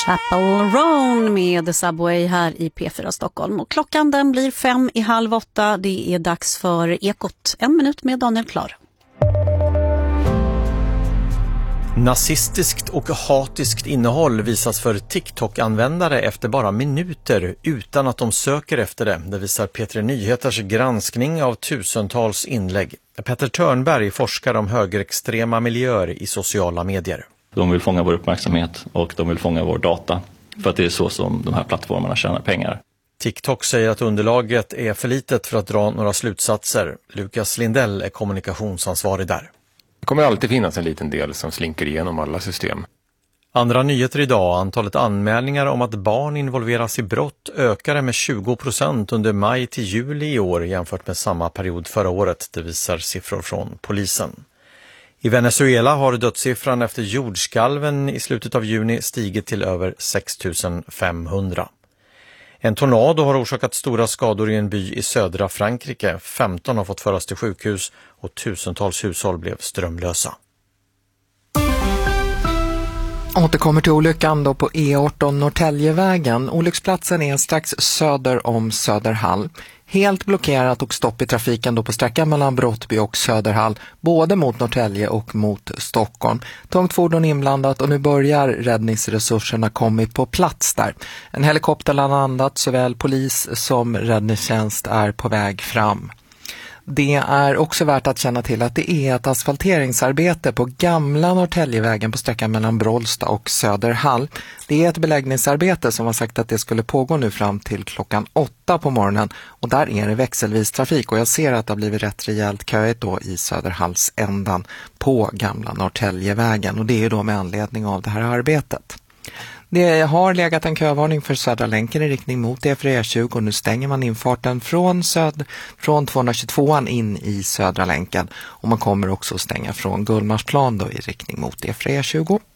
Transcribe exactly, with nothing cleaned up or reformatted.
Chapel Roan med The Subway här i P fyra Stockholm. Och klockan den blir fem i halv åtta. Det är dags för Ekot. En minut med Daniel Klar. Nazistiskt och hatiskt innehåll visas för TikTok-användare efter bara minuter utan att de söker efter det. Det visar P tre Nyheters granskning av tusentals inlägg. Petter Törnberg forskar om högerextrema miljöer i sociala medier. De vill fånga vår uppmärksamhet och de vill fånga vår data för att det är så som de här plattformarna tjänar pengar. TikTok säger att underlaget är för litet för att dra några slutsatser. Lukas Lindell är kommunikationsansvarig där. Det kommer alltid finnas en liten del som slinker igenom alla system. Andra nyheter idag. Antalet anmälningar om att barn involveras i brott ökade med tjugo procent under maj till juli i år jämfört med samma period förra året. Det visar siffror från polisen. I Venezuela har dödssiffran efter jordskalven i slutet av juni stigit till över sex tusen femhundra. En tornado har orsakat stora skador i en by i södra Frankrike. femton har fått föras till sjukhus och tusentals hushåll blev strömlösa. Återkommer till olyckan då på E arton Norrtäljevägen. Olycksplatsen är strax söder om Söderhall. Helt blockerat och stopp i trafiken då på sträckan mellan Brottby och Söderhall, både mot Norrtälje och mot Stockholm. Tungt fordon inblandat och nu börjar räddningsresurserna kommit på plats där. En helikopter har landat, såväl polis som räddningstjänst är på väg fram. Det är också värt att känna till att det är ett asfalteringsarbete på gamla Norrtäljevägen på sträckan mellan Brollsta och Söderhall. Det är ett beläggningsarbete som har sagt att det skulle pågå nu fram till klockan åtta på morgonen och där är det växelvis trafik och jag ser att det har blivit rätt rejält köigt då i Söderhallsändan på gamla Norrtäljevägen och det är ju då med anledning av det här arbetet. Det har legat en kövarning för Södra länken i riktning mot E fyra E tjugo och nu stänger man infarten från, söd, från tvåhundratjugotvåan in i Södra länken och man kommer också stänga från Gullmarsplan då i riktning mot E fyra E tjugo.